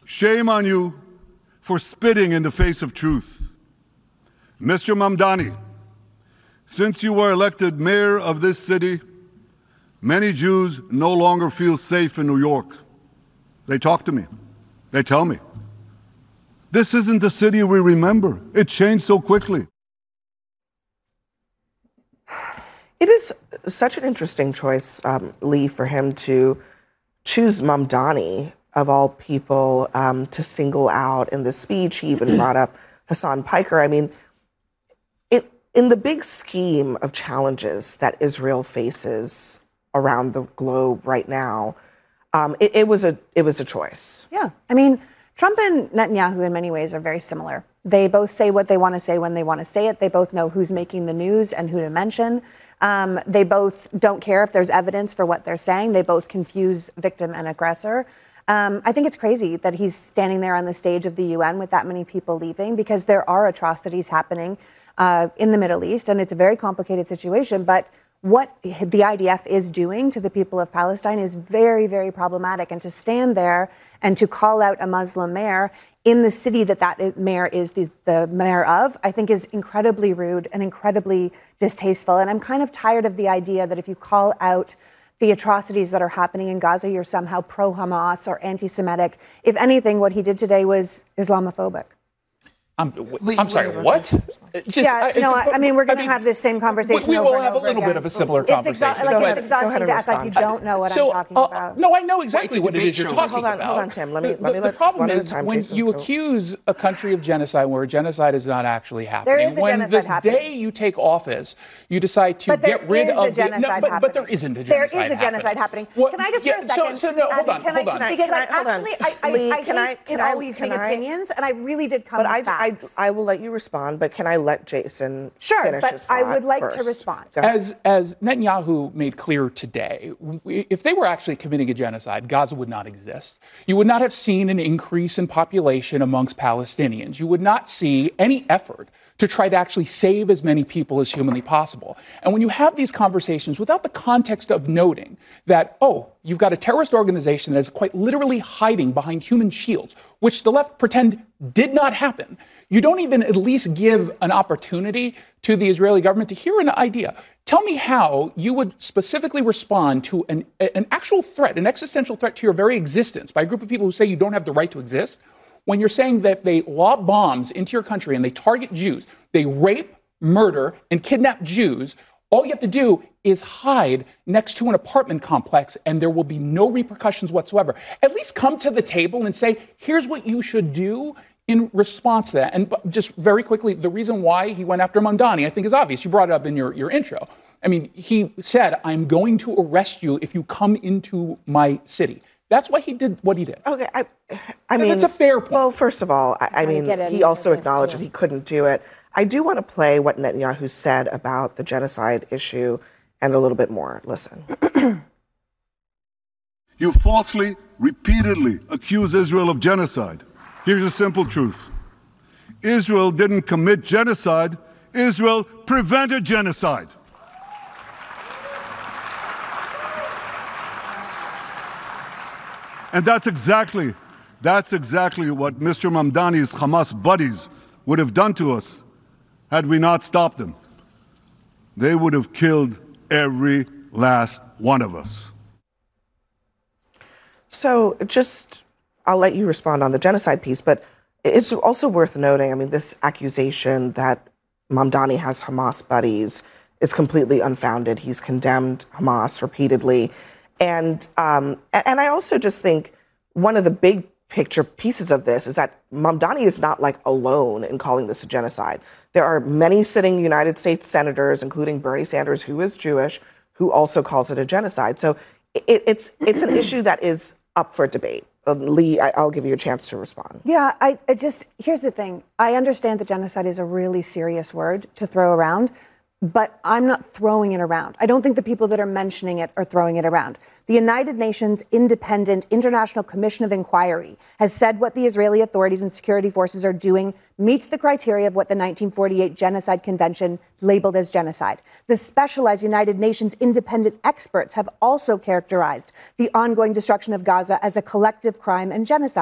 Shame on you for spitting in the face of truth. Mr. Mamdani, since you were elected mayor of this city, many Jews no longer feel safe in New York. They talk to me. They tell me. This isn't the city we remember. It changed so quickly. It is such an interesting choice, Lee, for him to choose Mamdani, of all people, to single out in this speech. He even brought up Hassan Piker. I mean, in the big scheme of challenges that Israel faces around the globe right now, it was a choice. Yeah, I mean, Trump and Netanyahu in many ways are very similar. They both say what they want to say when they want to say it. They both know who's making the news and who to mention. They both don't care if there's evidence for what they're saying. They both confuse victim and aggressor. I think it's crazy that he's standing there on the stage of the UN with that many people leaving, because there are atrocities happening in the Middle East, and it's a very complicated situation. But what the IDF is doing to the people of Palestine is very, very problematic. And to stand there and to call out a Muslim mayor in the city that mayor is the mayor of, I think is incredibly rude and incredibly distasteful. And I'm kind of tired of the idea that if you call out the atrocities that are happening in Gaza, you're somehow pro-Hamas or anti-Semitic. If anything, what he did today was Islamophobic. I'm sorry, what? I mean, we're going to have this same conversation. We will have a little bit of a similar conversation. It's exhausting to act like you don't know what I'm talking about. No, I know exactly what it is you're talking about. Hold on, Tim. The problem is when you accuse a country of genocide where a genocide is not actually happening. There is a genocide happening. When the day you take office, you decide to get rid of but there isn't a genocide happening. There is a genocide happening. Can I just for a second? So no, hold on. Because I hate always big opinions, and I really did come with facts. I will let you respond, but can I let Jason finish his thought I would like first? to respond. As Netanyahu made clear today, if they were actually committing a genocide, Gaza would not exist. You would not have seen an increase in population amongst Palestinians. You would not see any effort to try to actually save as many people as humanly possible. And when you have these conversations without the context of noting that, you've got a terrorist organization that is quite literally hiding behind human shields, which the left pretend did not happen, you don't even at least give an opportunity to the Israeli government to hear an idea. Tell me how you would specifically respond to an actual threat, an existential threat to your very existence by a group of people who say you don't have the right to exist, when you're saying that if they lob bombs into your country and they target Jews, they rape, murder, and kidnap Jews, all you have to do is hide next to an apartment complex and there will be no repercussions whatsoever. At least come to the table and say, here's what you should do in response to that. And just very quickly, the reason why he went after Mamdani, I think, is obvious. You brought it up in your intro. I mean, he said, I'm going to arrest you if you come into my city. That's why he did what he did. Okay, I mean, that's a fair point. Well, first of all, I mean, he also acknowledged that he couldn't do it. I do want to play what Netanyahu said about the genocide issue and a little bit more. Listen. You falsely, repeatedly accuse Israel of genocide. Here's a simple truth. Israel didn't commit genocide. Israel prevented genocide. And that's exactly what Mr. Mamdani's Hamas buddies would have done to us had we not stopped them. They would have killed every last one of us. So I'll let you respond on the genocide piece, but it's also worth noting, I mean, this accusation that Mamdani has Hamas buddies is completely unfounded. He's condemned Hamas repeatedly. And I also just think one of the big picture pieces of this is that Mamdani is not alone in calling this a genocide. There are many sitting United States senators, including Bernie Sanders, who is Jewish, who also calls it a genocide. So it's an issue that is up for debate. Lee, I'll give you a chance to respond. Yeah, here's the thing. I understand that genocide is a really serious word to throw around, but I'm not throwing it around. I don't think the people that are mentioning it are throwing it around. The United Nations Independent International Commission of Inquiry has said what the Israeli authorities and security forces are doing meets the criteria of what the 1948 Genocide Convention labeled as genocide. The specialized United Nations independent experts have also characterized the ongoing destruction of Gaza as a collective crime and genocide.